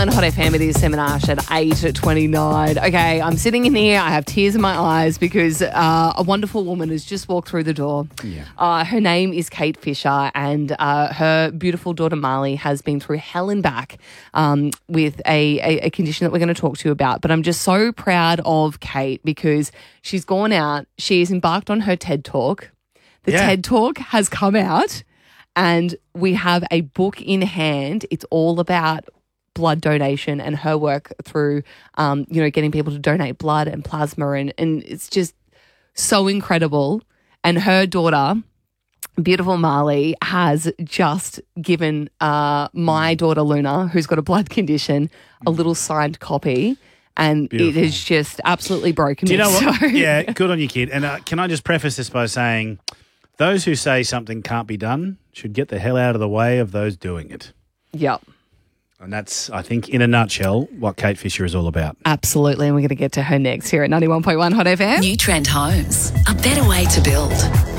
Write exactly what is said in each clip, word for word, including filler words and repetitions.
On Hot F M, it is Sam and Ash at eight twenty-nine. Okay, I'm sitting in here. I have tears in my eyes because uh, a wonderful woman has just walked through the door. Yeah. Uh, her name is Kate Fisher, and uh, her beautiful daughter Marley has been through hell and back um, with a, a, a condition that we're going to talk to you about. But I'm just so proud of Kate because she's gone out. She has embarked on her TED Talk. The Yeah. TED Talk has come out, and we have a book in hand. It's all about blood donation and her work through, um, you know, getting people to donate blood and plasma. And, and it's just so incredible. And her daughter, beautiful Marley, has just given uh, my daughter Luna, who's got a blood condition, a little signed copy. And Beautiful. it has just absolutely broken Do you me. know what? So, Yeah, good on you, kid. And uh, can I just preface this by saying those who say something can't be done should get the hell out of the way of those doing it. Yep. And that's, I think, in a nutshell, what Kate Fisher is all about. Absolutely. And we're going to get to her next here at ninety-one point one Hot F M. New Trend Homes, a better way to build.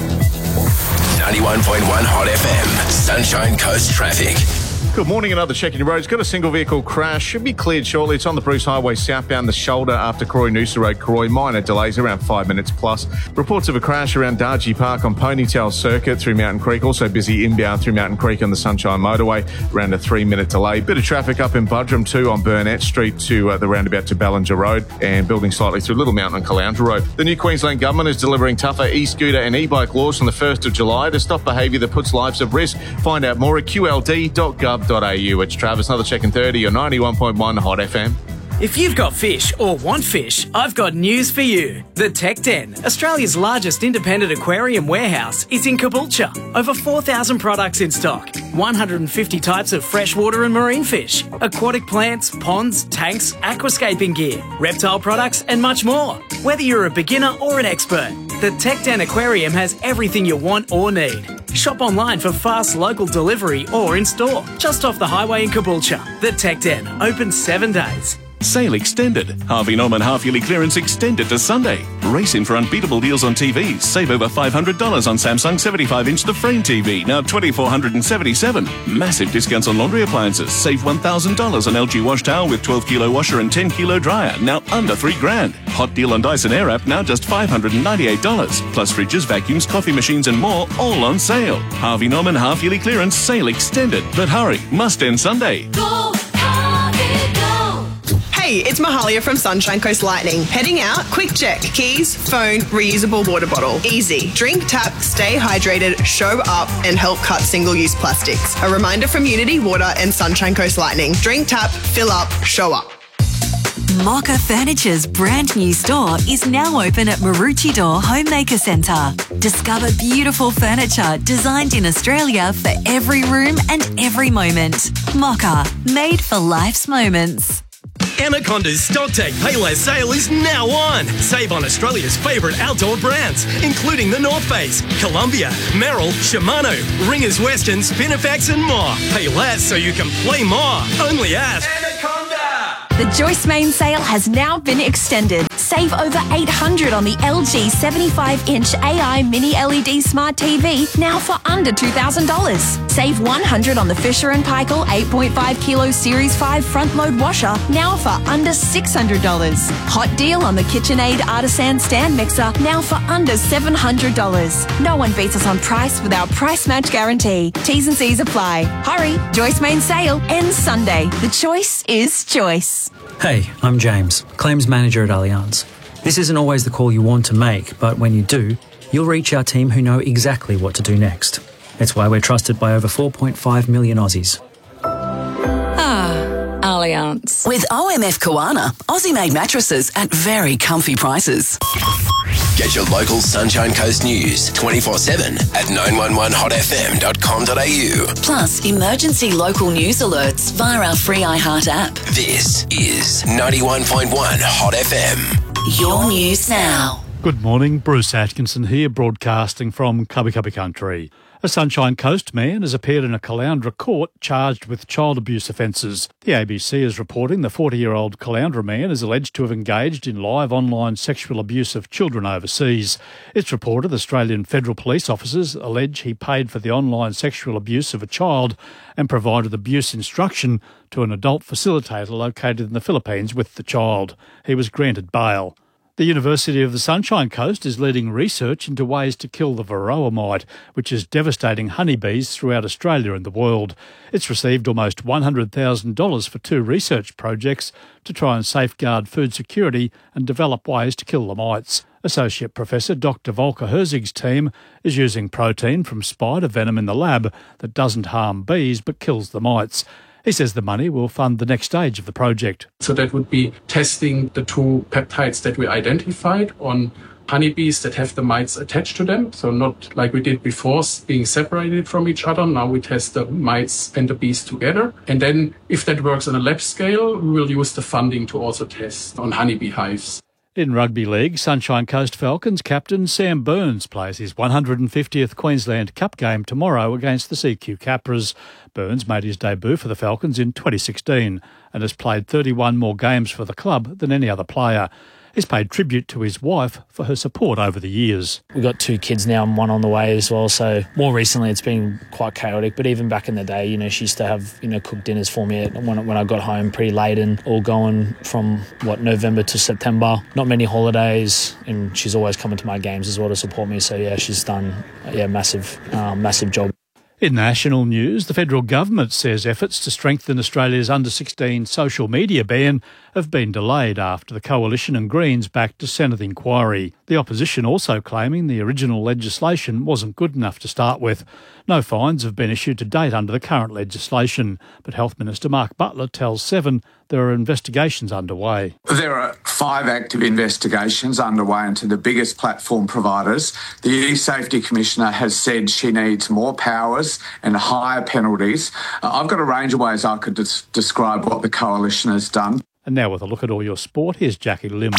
ninety-one point one Hot F M, Sunshine Coast traffic. Good morning. Another check in your roads. Got a single vehicle crash. Should be cleared shortly. It's on the Bruce Highway southbound the shoulder after Croy Noosa Road, Croy. Minor delays around five minutes plus. Reports of a crash around Dargie Park on Ponytail Circuit through Mountain Creek. Also busy inbound through Mountain Creek on the Sunshine Motorway. Around a three minute delay. Bit of traffic up in Budrum too on Burnett Street to uh, the roundabout to Ballinger Road and building slightly through Little Mountain and Caloundra Road. The new Queensland Government is delivering tougher e-scooter and e-bike laws from the first of July to stop behaviour that puts lives at risk. Find out more at q l d dot gov dot a u. It's Travis, another check in thirty or ninety-one point one Hot F M. If you've got fish or want fish, I've got news for you. The Tech Den, Australia's largest independent aquarium warehouse, is in Caboolture. Over four thousand products in stock, one hundred fifty types of freshwater and marine fish, aquatic plants, ponds, tanks, aquascaping gear, reptile products and much more. Whether you're a beginner or an expert, the Tech Den Aquarium has everything you want or need. Shop online for fast local delivery or in store, just off the highway in Caboolture. The Tech Den, open seven days. Sale extended. Harvey Norman half-yearly clearance extended to Sunday. Race in for unbeatable deals on T Vs. Save over five hundred dollars on Samsung seventy-five inch The Frame T V, now two thousand four hundred seventy-seven dollars. Massive discounts on laundry appliances. Save one thousand dollars on L G wash towel with twelve kilo washer and ten kilo dryer, now under three grand. Hot deal on Dyson Airwrap, now just five hundred ninety-eight dollars. Plus fridges, vacuums, coffee machines and more, all on sale. Harvey Norman half-yearly clearance, sale extended. But hurry, must end Sunday. Go, Harvey, go! Hey, it's Mahalia from Sunshine Coast Lightning. Heading out? Quick check. Keys, phone, reusable water bottle. Easy. Drink, tap, stay hydrated, show up, and help cut single-use plastics. A reminder from Unity Water and Sunshine Coast Lightning. Drink, tap, fill up, show up. Mocha Furniture's brand new store is now open at Maroochydore Homemaker Centre. Discover beautiful furniture designed in Australia for every room and every moment. Mocha, made for life's moments. Anaconda's Stocktake Payless sale is now on. Save on Australia's favourite outdoor brands, including the North Face, Columbia, Merrill, Shimano, Ringers Western, Spinifex and more. Pay less so you can play more. Only at Anaconda. The Joyce Main sale has now been extended. Save over eight hundred dollars on the L G seventy-five inch A I Mini L E D Smart T V, now for under two thousand dollars. Save one hundred dollars on the Fisher and Paykel eight point five kilo Series five front load washer, now for under six hundred dollars. Hot deal on the KitchenAid Artisan stand mixer, now for under seven hundred dollars. No one beats us on price with our price match guarantee. T's and C's apply. Hurry, Joyce Main sale ends Sunday. The choice is choice. Hey, I'm James, Claims Manager at Allianz. This isn't always the call you want to make, but when you do, you'll reach our team who know exactly what to do next. It's why we're trusted by over four point five million Aussies. Ah, Allianz. With O M F Koana, Aussie-made mattresses at very comfy prices. Get your local Sunshine Coast news twenty-four seven at nine one one hot f m dot com dot a u. Plus, emergency local news alerts via our free iHeart app. This is ninety-one point one Hot F M. Your news now. Good morning, Bruce Atkinson here, broadcasting from Cubby Cubby Country. A Sunshine Coast man has appeared in a Caloundra court charged with child abuse offences. The A B C is reporting the forty-year-old Caloundra man is alleged to have engaged in live online sexual abuse of children overseas. It's reported Australian Federal Police officers allege he paid for the online sexual abuse of a child and provided abuse instruction to an adult facilitator located in the Philippines with the child. He was granted bail. The University of the Sunshine Coast is leading research into ways to kill the varroa mite, which is devastating honeybees throughout Australia and the world. It's received almost one hundred thousand dollars for two research projects to try and safeguard food security and develop ways to kill the mites. Associate Professor Doctor Volker Herzig's team is using protein from spider venom in the lab that doesn't harm bees but kills the mites. He says the money will fund the next stage of the project. So that would be testing the two peptides that we identified on honeybees that have the mites attached to them. So not like we did before, being separated from each other. Now we test the mites and the bees together. And then if that works on a lab scale, we will use the funding to also test on honeybee hives. In Rugby League, Sunshine Coast Falcons captain Sam Burns plays his one hundred fiftieth Queensland Cup game tomorrow against the C Q Capras. Burns made his debut for the Falcons in twenty sixteen and has played thirty-one more games for the club than any other player. He's paid tribute to his wife for her support over the years. We've got two kids now and one on the way as well, so more recently it's been quite chaotic, but even back in the day, you know, she used to have, you know, cook dinners for me when, when I got home pretty late and all going from, what, November to September. Not many holidays, and she's always coming to my games as well to support me, so yeah, she's done yeah massive, um, massive job. In national news, the federal government says efforts to strengthen Australia's under sixteen social media ban have been delayed after the Coalition and Greens backed a Senate inquiry. The opposition also claiming the original legislation wasn't good enough to start with. No fines have been issued to date under the current legislation, but Health Minister Mark Butler tells Seven there are investigations underway. There are five active investigations underway into the biggest platform providers. The E-Safety Commissioner has said she needs more powers and higher penalties. Uh, I've got a range of ways I could des- describe what the Coalition has done. And now with a look at all your sport, here's Jackie Lim.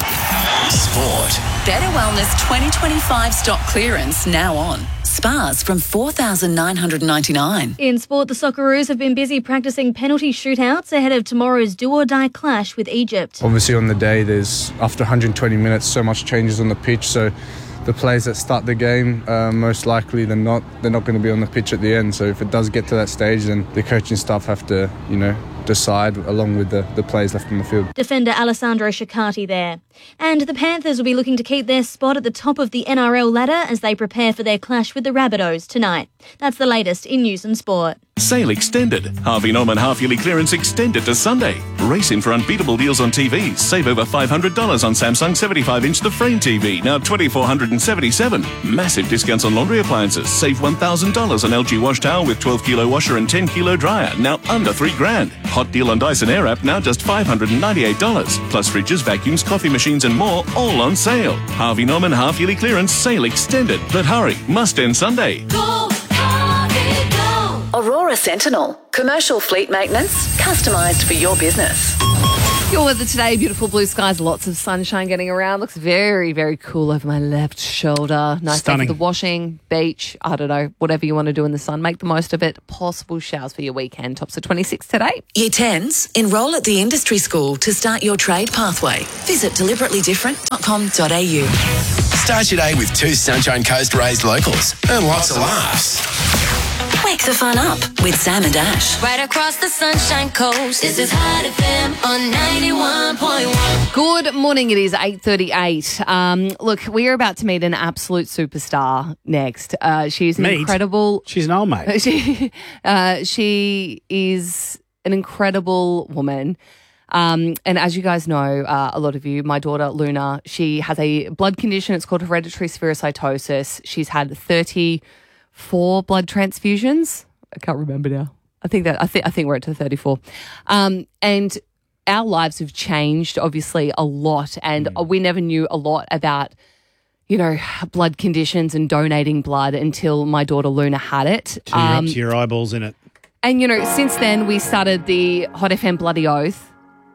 Sport. Better Wellness twenty twenty-five stock clearance now on. Spas from four thousand nine hundred ninety-nine dollars. In sport, the Socceroos have been busy practicing penalty shootouts ahead of tomorrow's do-or-die clash with Egypt. Obviously on the day, there's after one hundred twenty minutes, so much changes on the pitch, so the players that start the game, uh, most likely than not, they're not going to be on the pitch at the end. So if it does get to that stage, then the coaching staff have to, you know, decide along with the, the players left on the field. Defender Alessandro Shakati there. And the Panthers will be looking to keep their spot at the top of the N R L ladder as they prepare for their clash with the Rabbitohs tonight. That's the latest in news and sport. Sale extended. Harvey Norman half-yearly clearance extended to Sunday. Race in for unbeatable deals on T Vs. Save over five hundred dollars on Samsung seventy-five inch The Frame T V, now two thousand four hundred seventy-seven dollars. Massive discounts on laundry appliances. Save one thousand dollars on L G wash towel with twelve kilo washer and ten kilo dryer, now under three grand. Hot deal on Dyson Airwrap, now just five hundred ninety-eight dollars. Plus fridges, vacuums, coffee machines and more, all on sale. Harvey Norman half-yearly clearance sale extended. But hurry, must end Sunday. Go, Harvey, go. Aurora Sentinel. Commercial fleet maintenance, customised for your business. Your weather today, beautiful blue skies, lots of sunshine getting around. Looks very, very cool over my left shoulder. Nice day Stunning. for the washing, beach, I don't know, whatever you want to do in the sun. Make the most of it. Possible showers for your weekend. Tops of twenty-six today. Year tens, enrol at the industry school to start your trade pathway. Visit deliberately different dot com dot a u. Start your day with two Sunshine Coast raised locals. Earn lots of laughs. Wake the fun up with Sam and Ash. Right across the Sunshine Coast. This is Hot F M on ninety-one point one. Good morning. It is eight thirty-eight. Um, look, we are about to meet an absolute superstar next. Uh, she's an Meet? incredible... She's an old mate. She, uh, she is an incredible woman. Um, and as you guys know, uh, a lot of you, my daughter Luna, she has a blood condition. It's called hereditary spherocytosis. She's had thirty-four blood transfusions. I can't remember now. I think that I think I think we're at to thirty-four. Um, and our lives have changed, obviously, a lot. And mm. we never knew a lot about, you know, blood conditions and donating blood until my daughter Luna had it. Two um, drops of your eyeballs in it. And, you know, since then we started the Hot F M Bloody Oath.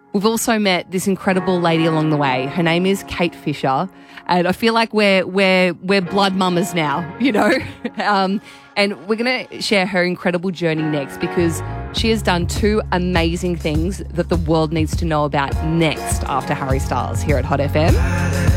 We've also met this incredible lady along the way. Her name is Kate Fisher, and I feel like we're we're we're blood mamas now, you know. um, and we're going to share her incredible journey next because she has done two amazing things that the world needs to know about next after Harry Styles here at Hot F M.